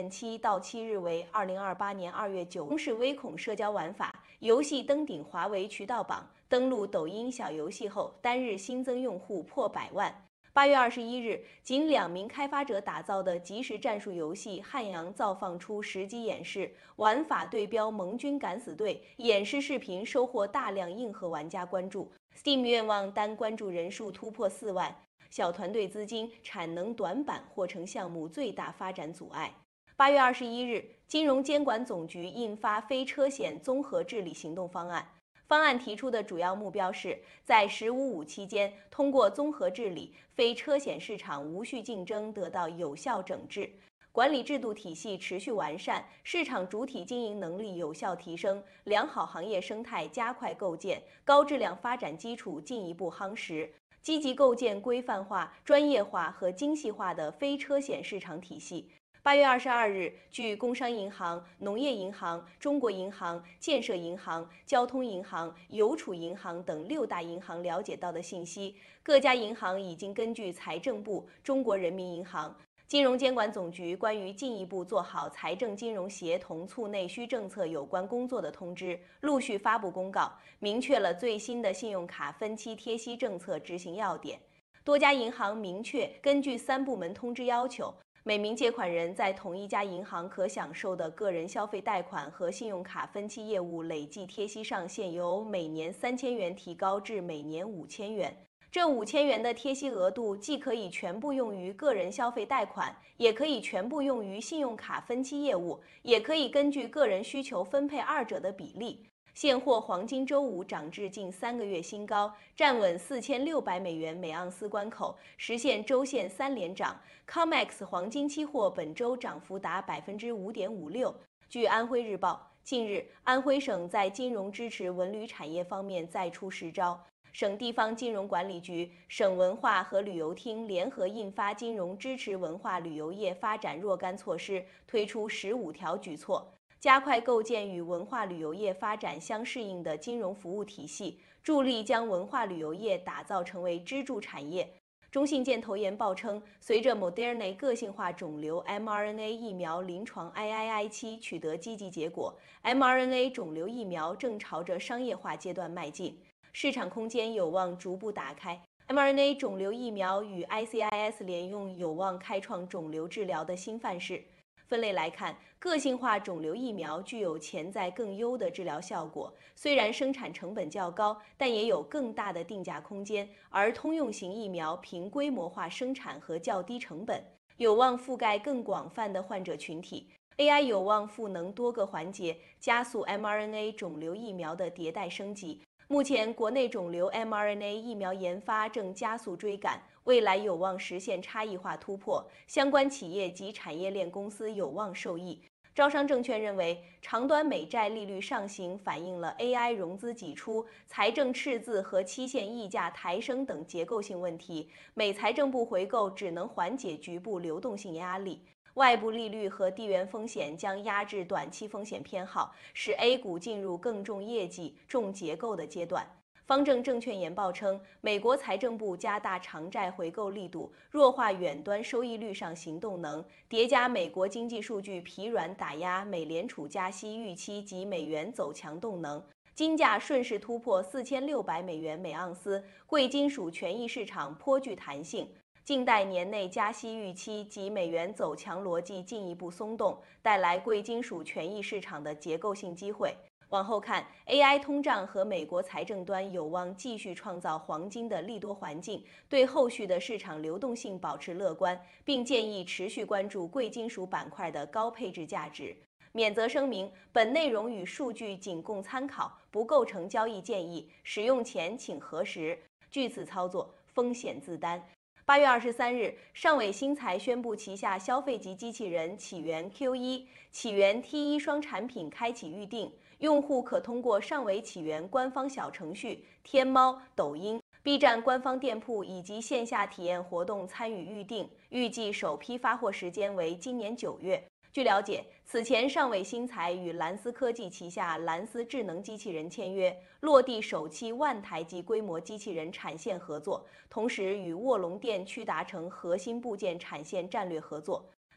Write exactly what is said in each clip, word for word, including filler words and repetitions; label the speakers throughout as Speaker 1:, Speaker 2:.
Speaker 1: 任期到期日为二零二八年二月九日。公示微恐社交玩法，游戏登顶华为渠道榜，登陆抖音小游戏后，单日新增用户破百万。八月二十一日，仅两名开发者打造的即时战术游戏《汉阳造》放出实机演示，玩法对标盟军敢死队，演示视频收获大量硬核玩家关注。Steam 愿望单关注人数突破四万，小团队资金、产能短板或成项目最大发展阻碍。八月二十一日，金融监管总局印发非车险综合治理行动方案。方案提出的主要目标是在“十五五”期间，通过综合治理，非车险市场无序竞争得到有效整治，管理制度体系持续完善，市场主体经营能力有效提升，良好行业生态加快构建，高质量发展基础进一步夯实，积极构建规范化、专业化和精细化的非车险市场体系。八月二十二日，据工商银行、农业银行、中国银行、建设银行、交通银行、邮储银行等六大银行了解到的信息，各家银行已经根据财政部、中国人民银行、金融监管总局关于进一步做好财政金融协同促内需政策有关工作的通知，陆续发布公告，明确了最新的信用卡分期贴息政策执行要点。多家银行明确根据三部门通知要求，每名借款人在同一家银行可享受的个人消费贷款和信用卡分期业务累计贴息上限由每年三千元提高至每年五千元。这五千元的贴息额度既可以全部用于个人消费贷款，也可以全部用于信用卡分期业务，也可以根据个人需求分配二者的比例。现货黄金周五涨至近三个月新高，站稳四千六百美元每盎司关口，实现周线三连涨。C O M E X 黄金期货本周涨幅达百分之五点五六。据安徽日报，近日安徽省在金融支持文旅产业方面再出实招。省地方金融管理局、省文化和旅游厅联合印发《金融支持文化旅游业发展若干措施》，推出十五条举措，加快构建与文化旅游业发展相适应的金融服务体系，助力将文化旅游业打造成为支柱产业。中信建投研报称，随着 Moderna 个性化肿瘤 mRNA 疫苗临床 I I I 期取得积极结果 ，mRNA 肿瘤疫苗正朝着商业化阶段迈进，市场空间有望逐步打开。mRNA 肿瘤疫苗与 I C I S 联用有望开创肿瘤治疗的新范式。分类来看，个性化肿瘤疫苗具有潜在更优的治疗效果，虽然生产成本较高，但也有更大的定价空间，而通用型疫苗凭规模化生产和较低成本，有望覆盖更广泛的患者群体。A I 有望赋能多个环节，加速 mRNA 肿瘤疫苗的迭代升级。目前，国内肿瘤 mRNA 疫苗研发正加速追赶，未来有望实现差异化突破，相关企业及产业链公司有望受益。招商证券认为，长短美债利率上行反映了 A I 融资挤出、财政赤字和期限溢价抬升等结构性问题，美财政部回购只能缓解局部流动性压力。外部利率和地缘风险将压制短期风险偏好，使 A 股进入更重业绩、重结构的阶段。方正证券研报称，美国财政部加大长债回购力度，弱化远端收益率上行动能，叠加美国经济数据疲软打压美联储加息预期及美元走强动能。金价顺势突破四千六百美元每盎司，贵金属权益市场颇具弹性。静待年内加息预期及美元走强逻辑进一步松动，带来贵金属权益市场的结构性机会。往后看 ，A I 通胀和美国财政端有望继续创造黄金的利多环境，对后续的市场流动性保持乐观，并建议持续关注贵金属板块的高配置价值。免责声明：本内容与数据仅供参考，不构成交易建议，使用前请核实。据此操作，风险自担。八月二十三日，上伟新材宣布旗下消费级机器人起源 Q 一、起源 T 一双产品开启预定，用户可通过上伟起源官方小程序、天猫、抖音、B 站官方店铺以及线下体验活动参与预定，预计首批发货时间为今年九月。据了解，此前上伟新材与蓝思科技旗下蓝思智能机器人签约，落地首期万台级规模机器人产线合作，同时与卧龙电区达成核心部件产线战略合作。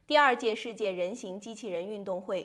Speaker 1: 第二届世界人形机器人运动会